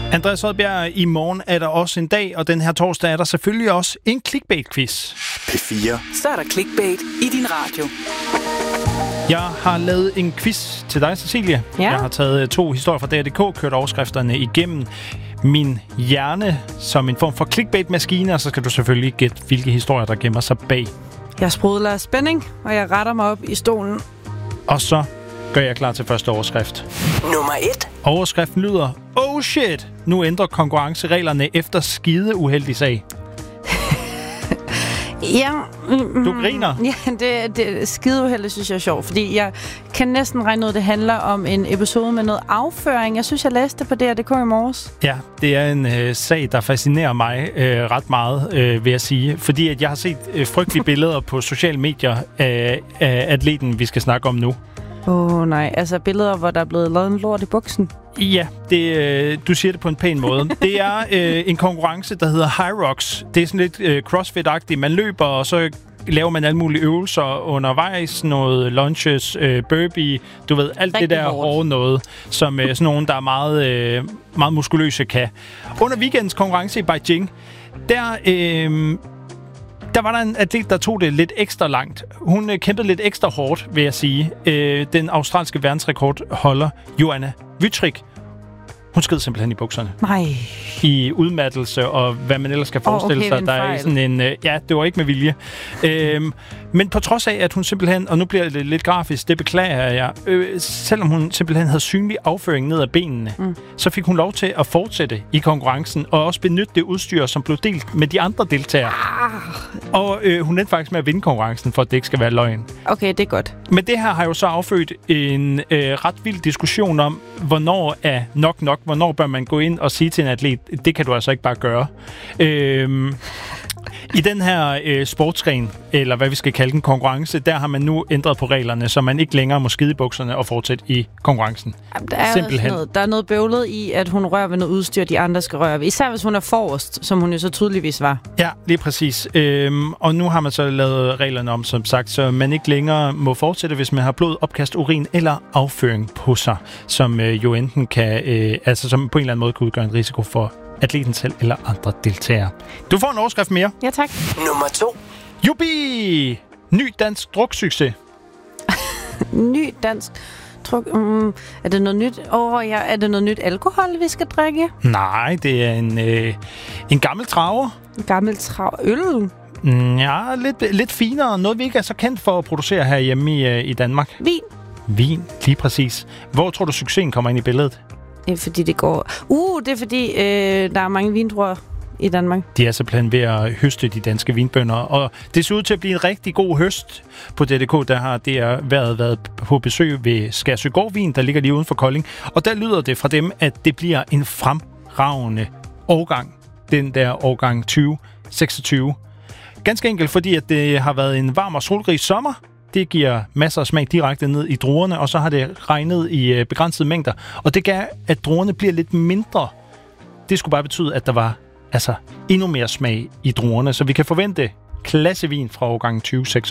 Andreas Odbjerg, i morgen er der også en dag, og den her torsdag er der selvfølgelig også en clickbait-quiz. P4. Så er der clickbait i din radio. Jeg har lavet en quiz til dig, Cecilie. Ja. Jeg har taget 2 historier fra DR.dk, kørt overskrifterne igennem min hjerne som en form for clickbait-maskine, og så skal du selvfølgelig gætte, hvilke historier, der gemmer sig bag. Jeg sprudler af spænding, og jeg retter mig op i stolen. Og så gør jeg klar til første overskrift. Nummer 1. Overskriften lyder: Oh shit! Nu ændrer konkurrencereglerne efter skide uheldig sag. Ja, Du griner. Ja, det skideuheldigt, synes jeg er sjovt, fordi jeg kan næsten regne ud, det handler om en episode med noget afføring. Jeg synes, jeg læste det på DR.dk i morges. Ja, det er en sag, der fascinerer mig ret meget, vil jeg sige. Fordi at jeg har set frygtelige billeder på sociale medier af atleten, vi skal snakke om nu. Nej, altså billeder, hvor der er blevet lavet en lort i buksen. Ja, du siger det på en pæn måde. Det er en konkurrence, der hedder High Rocks. Det er sådan lidt CrossFit-agtigt. Man løber, og så laver man alle mulige øvelser undervejs. Noget lunges, burpee, du ved, alt Rigtig det der hårdt. hårde noget, som sådan nogen, der er meget, meget muskuløse, kan. Under weekendens konkurrence i Beijing, der var der en atlet, der tog det lidt ekstra langt. Hun kæmpede lidt ekstra hårdt, vil jeg sige. Den australske verdensrekordholder, Joanna Wyttrich, hun sked simpelthen i bukserne. Nej. I udmattelse og hvad man ellers kan forestille sig. Der er sådan en... ja, det var ikke med vilje. Men på trods af, at hun simpelthen... Og nu bliver det lidt grafisk, det beklager jeg. Selvom hun simpelthen havde synlig afføring ned ad benene, så fik hun lov til at fortsætte i konkurrencen og også benytte det udstyr, som blev delt med de andre deltagere. Og hun endte faktisk med at vinde konkurrencen, for at det ikke skal være løgn. Okay, det er godt. Men det her har jo så affødt en ret vild diskussion om, hvornår er nok. Hvornår bør man gå ind og sige til en atlet, det kan du altså ikke bare gøre. I den her sportsgren, eller hvad vi skal kalde den, konkurrence, der har man nu ændret på reglerne, så man ikke længere må skide i bukserne og fortsætte i konkurrencen. Der er noget bøvlet i, at hun rører ved noget udstyr, de andre skal røre ved. Især hvis hun er forrest, som hun jo så tydeligvis var. Ja, lige præcis. Og nu har man så lavet reglerne om, som sagt, så man ikke længere må fortsætte, hvis man har blod, opkast, urin eller afføring på sig, som jo enten kan, som på en eller anden måde kan udgøre en risiko for atleten selv eller andre deltagere. Du får en overskrift mere. Ja, tak. Nummer 2. Jubi! Ny dansk druksucces. Ny dansk druk. Er det noget nyt? Er det noget nyt alkohol, vi skal drikke? Nej, det er en gammel traver. En gammel øl? Ja, lidt finere. Noget, vi ikke er så kendt for at producere herhjemme i Danmark. Vin, lige præcis. Hvor tror du, succesen kommer ind i billedet? Fordi det går... det er fordi, der er mange vindruer i Danmark. De er simpelthen ved at høste de danske vinbønder, og det ser ud til at blive en rigtig god høst. På DDK, der har DR været på besøg ved Skærsøgård Vin, der ligger lige uden for Kolding. Og der lyder det fra dem, at det bliver en fremragende årgang. Den der årgang 2026. Ganske enkelt, fordi at det har været en varm og solrig sommer. Det giver masser af smag direkte ned i druerne, og så har det regnet i begrænsede mængder. Og det gør, at druerne bliver lidt mindre. Det skulle bare betyde, at der var endnu mere smag i druerne. Så vi kan forvente klassevin fra årgang 2026.